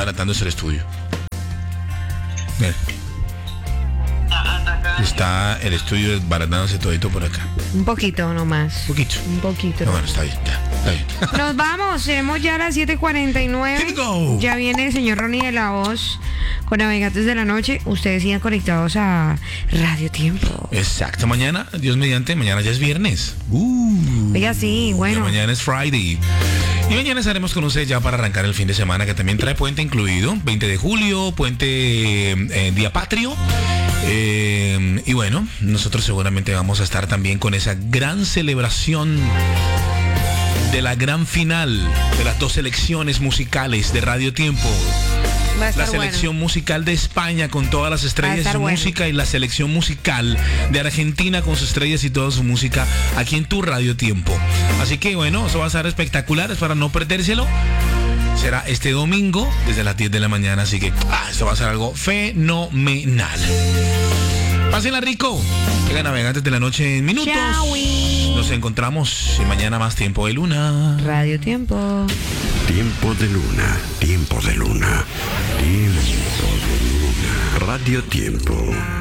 desbaratándose el estudio. Bien. Está el estudio desbaratándose todito por acá. Un poquito nomás. Un poquito. No, bueno, está bien, ya. Está bien. Nos vamos, tenemos ya las 7:49. Here we go. Ya viene el señor Ronnie de la Voz con Navegantes de la Noche. Ustedes sigan conectados a Radio Tiempo. Exacto, mañana, Dios mediante, mañana ya es viernes. Oiga, sí, bueno. Ya mañana es Friday. Y mañana estaremos con ustedes ya para arrancar el fin de semana, que también trae puente incluido. 20 de julio, puente Día Patrio. Y bueno, nosotros seguramente vamos a estar también con esa gran celebración de la gran final de las 2 selecciones musicales de Radio Tiempo. La selección musical de España con todas las estrellas de su música y la selección musical de Argentina con sus estrellas y toda su música aquí en tu Radio Tiempo. Así que bueno, eso va a ser espectacular, es para no perdérselo. Será este domingo desde las 10 de la mañana, así que esto va a ser algo fenomenal. Pásenla rico. Llega Navegantes de la Noche en minutos. Chau. Nos encontramos y mañana más Tiempo de Luna. Radio Tiempo. Tiempo de Luna, Tiempo de Luna, Tiempo de Luna. Radio Tiempo.